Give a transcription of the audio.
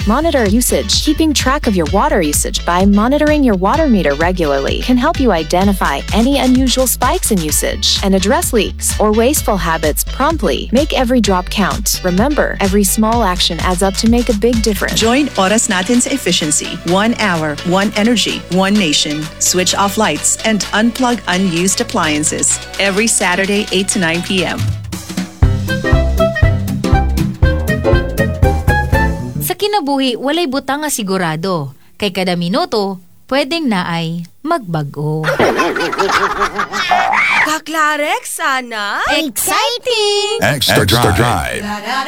Monitor usage. Keeping track of your water usage by monitoring your water meter regularly can help you identify any unusual spikes in usage and address leaks or wasteful habits promptly. Make every drop count. Remember, every small action adds up to make a big difference. Join Oras Natin sa efficiency. 1 hour, 1 energy, 1 nation. Switch off lights and unplug unused appliances. Every Saturday, 8 to 9 p.m. Sa kinabuhi, walay butang nga sigurado. Kay kada minuto, pwedeng naay magbago. Kaklarek, sana? Exciting! Extra Drive.